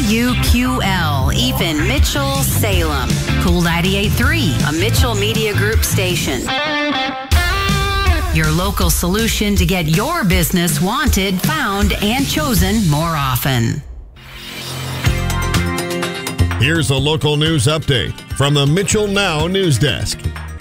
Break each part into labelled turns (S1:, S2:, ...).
S1: WQL, Ethan Mitchell, Salem. Cool 98.3, a Mitchell Media Group station. Your local solution to get your business wanted, found, and chosen more often.
S2: Here's a local news update from the Mitchell Now News Desk.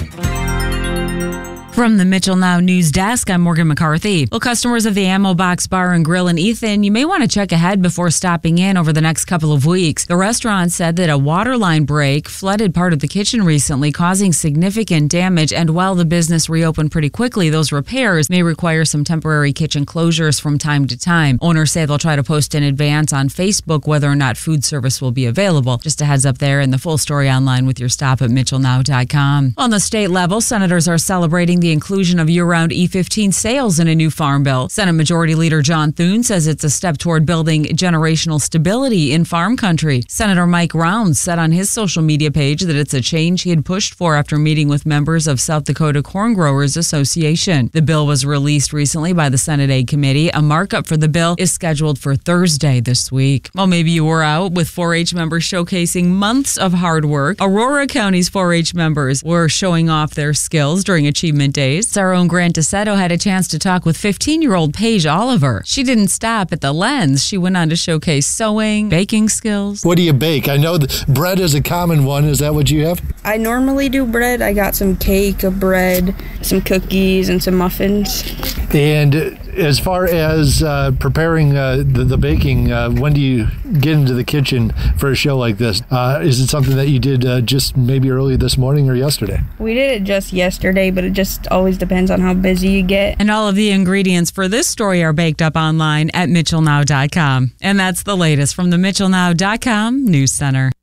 S3: From the Mitchell Now News Desk, I'm Morgan McCarthy. Well, customers of the Ammo Box Bar and Grill in Ethan, you may want to check ahead before stopping in over the next couple of weeks. The restaurant said that a water line break flooded part of the kitchen recently, causing significant damage. And while the business reopened pretty quickly, those repairs may require some temporary kitchen closures from time to time. Owners say they'll try to post in advance on Facebook whether or not food service will be available. Just a heads up there, and the full story online with your stop at mitchellnow.com. On the state level, senators are celebrating the inclusion of year-round E15 sales in a new farm bill. Senate Majority Leader John Thune says it's a step toward building generational stability in farm country. Senator Mike Rounds said on his social media page that it's a change he had pushed for after meeting with members of South Dakota Corn Growers Association. The bill was released recently by the Senate Ag Committee. A markup for the bill is scheduled for Thursday this week. Well, maybe you were out with 4-H members showcasing months of hard work. Aurora County's 4-H members were showing off their skills during Achievement Days. Our own Grant DeSetto had a chance to talk with 15-year-old Paige Oliver. She didn't stop at the lens. She went on to showcase sewing, baking skills.
S4: What do you bake? I know bread is a common one. Is that what you have?
S5: I normally do bread. I got some cake, a bread, some cookies, and some muffins.
S4: And as far as preparing the baking, when do you get into the kitchen for a show like this? Is it something that you did just maybe early this morning or yesterday?
S5: We did it just yesterday, but it just always depends on how busy you get.
S3: And all of the ingredients for this story are baked up online at mitchellnow.com. And that's the latest from the mitchellnow.com News Center.